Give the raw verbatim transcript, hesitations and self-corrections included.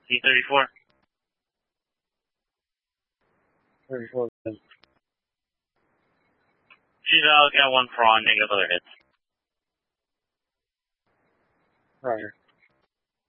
C thirty-four. thirty-four. She's out, got one prawn, negative other hits. Roger.